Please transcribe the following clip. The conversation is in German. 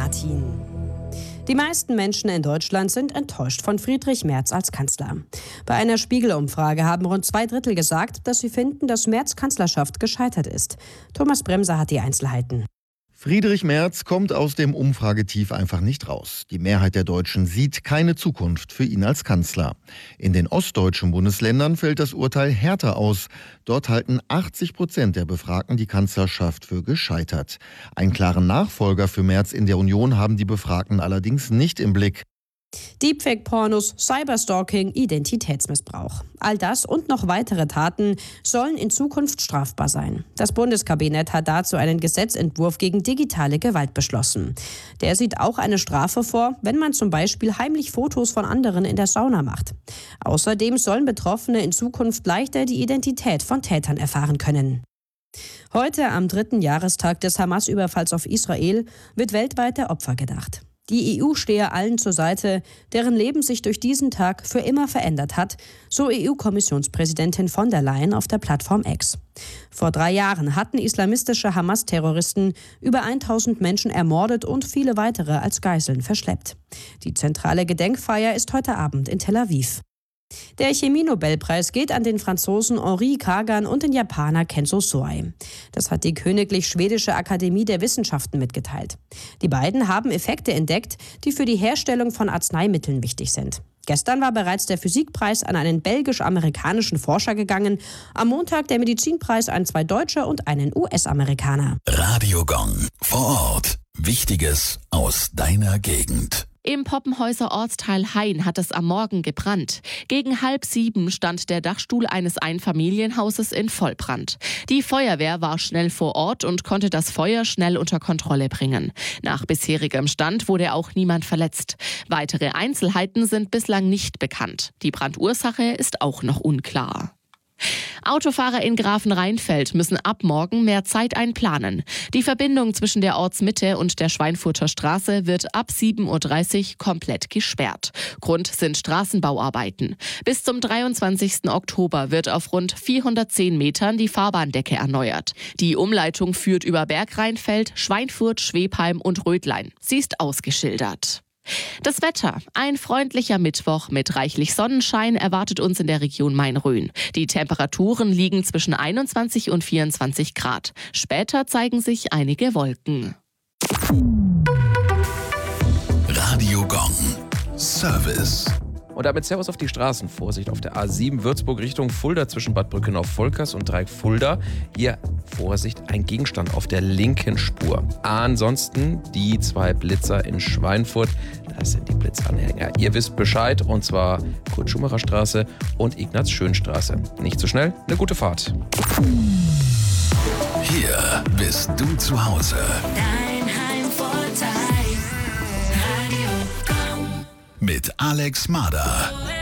Martin. Die meisten Menschen in Deutschland sind enttäuscht von Friedrich Merz als Kanzler. Bei einer Spiegel-Umfrage haben rund 2/3 gesagt, dass sie finden, dass Merz' Kanzlerschaft gescheitert ist. Thomas Bremser hat die Einzelheiten. Friedrich Merz kommt aus dem Umfragetief einfach nicht raus. Die Mehrheit der Deutschen sieht keine Zukunft für ihn als Kanzler. In den ostdeutschen Bundesländern fällt das Urteil härter aus. Dort halten 80% der Befragten die Kanzlerschaft für gescheitert. Einen klaren Nachfolger für Merz in der Union haben die Befragten allerdings nicht im Blick. Deepfake-Pornos, Cyberstalking, Identitätsmissbrauch. All das und noch weitere Taten sollen in Zukunft strafbar sein. Das Bundeskabinett hat dazu einen Gesetzentwurf gegen digitale Gewalt beschlossen. Der sieht auch eine Strafe vor, wenn man zum Beispiel heimlich Fotos von anderen in der Sauna macht. Außerdem sollen Betroffene in Zukunft leichter die Identität von Tätern erfahren können. Heute, am 3. Jahrestag des Hamas-Überfalls auf Israel, wird weltweit der Opfer gedacht. Die EU stehe allen zur Seite, deren Leben sich durch diesen Tag für immer verändert hat, so EU-Kommissionspräsidentin von der Leyen auf der Plattform X. Vor 3 Jahren hatten islamistische Hamas-Terroristen über 1000 Menschen ermordet und viele weitere als Geiseln verschleppt. Die zentrale Gedenkfeier ist heute Abend in Tel Aviv. Der Chemie-Nobelpreis geht an den Franzosen Henri Kagan und den Japaner Kenzo Soei. Das hat die Königlich Schwedische Akademie der Wissenschaften mitgeteilt. Die beiden haben Effekte entdeckt, die für die Herstellung von Arzneimitteln wichtig sind. Gestern war bereits der Physikpreis an einen belgisch-amerikanischen Forscher gegangen. Am Montag der Medizinpreis an 2 Deutsche und einen US-Amerikaner. Radio Gong. Vor Ort. Wichtiges aus deiner Gegend. Im Poppenhäuser Ortsteil Hain hat es am Morgen gebrannt. Gegen 6:30 stand der Dachstuhl eines Einfamilienhauses in Vollbrand. Die Feuerwehr war schnell vor Ort und konnte das Feuer schnell unter Kontrolle bringen. Nach bisherigem Stand wurde auch niemand verletzt. Weitere Einzelheiten sind bislang nicht bekannt. Die Brandursache ist auch noch unklar. Autofahrer in Grafenrheinfeld müssen ab morgen mehr Zeit einplanen. Die Verbindung zwischen der Ortsmitte und der Schweinfurter Straße wird ab 7:30 Uhr komplett gesperrt. Grund sind Straßenbauarbeiten. Bis zum 23. Oktober wird auf rund 410 Metern die Fahrbahndecke erneuert. Die Umleitung führt über Bergrheinfeld, Schweinfurt, Schwebheim und Rödlein. Sie ist ausgeschildert. Das Wetter. Ein freundlicher Mittwoch mit reichlich Sonnenschein erwartet uns in der Region Main-Rhön. Die Temperaturen liegen zwischen 21 und 24 Grad. Später zeigen sich einige Wolken. Radio Gong. Service. Und damit Servus auf die Straßen. Vorsicht auf der A7 Würzburg Richtung Fulda zwischen Bad Brückenau-Volkers und Dreieck Fulda. Hier Vorsicht, ein Gegenstand auf der linken Spur. Ansonsten die 2 Blitzer in Schweinfurt. Das sind die Blitzanhänger. Ihr wisst Bescheid, und zwar Kurt-Schumacher-Straße und Ignaz-Schön-Straße. Nicht zu schnell, eine gute Fahrt. Hier bist du zu Hause. Dein Heimvorteil. Radio Gong. Mit Alex Mader.